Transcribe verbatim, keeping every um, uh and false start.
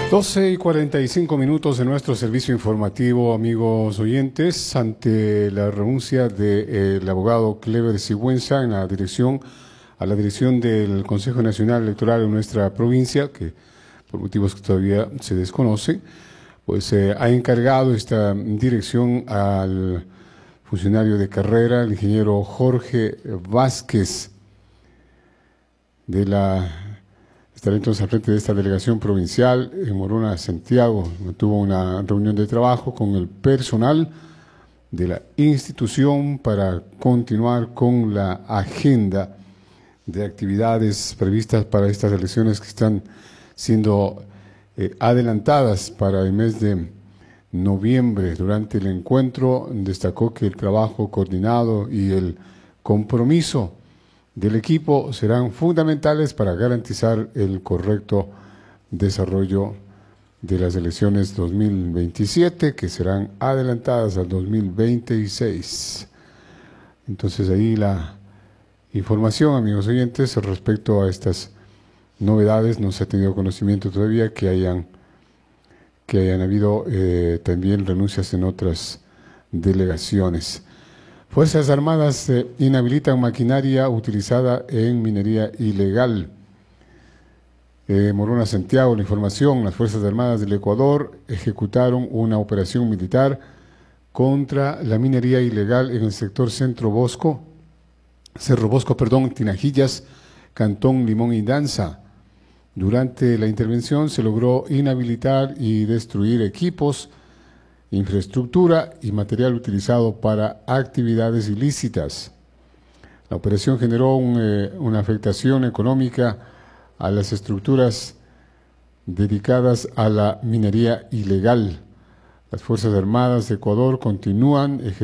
doce y cuarenta y cinco minutos de nuestro servicio informativo, amigos oyentes, ante la renuncia del abogado Cleber Sigüenza en la dirección, a la dirección del Consejo Nacional Electoral de nuestra provincia, que por motivos que todavía se desconocen, pues eh, ha encargado esta dirección al funcionario de carrera, el ingeniero Jorge Vázquez, de la estará entonces al frente de esta delegación provincial en Morona, Santiago. Tuvo una reunión de trabajo con el personal de la institución para continuar con la agenda de actividades previstas para estas elecciones que están siendo eh, adelantadas para el mes de noviembre. Durante el encuentro destacó que el trabajo coordinado y el compromiso del equipo serán fundamentales para garantizar el correcto desarrollo de las elecciones dos mil veintisiete, que serán adelantadas al dos mil veintiséis. Entonces ahí la información, amigos oyentes, respecto a estas novedades. No se ha tenido conocimiento todavía que hayan, que hayan habido eh, también renuncias en otras delegaciones. Fuerzas Armadas eh, inhabilitan maquinaria utilizada en minería ilegal. Eh, Morona, Santiago, la información: las Fuerzas Armadas del Ecuador ejecutaron una operación militar contra la minería ilegal en el sector Centro Bosco, Cerro Bosco, perdón, Tinajillas, Cantón Limón y Danza. Durante la intervención se logró inhabilitar y destruir equipos, infraestructura y material utilizado para actividades ilícitas. La operación generó un, eh, una afectación económica a las estructuras dedicadas a la minería ilegal. Las Fuerzas Armadas de Ecuador continúan ejerciendo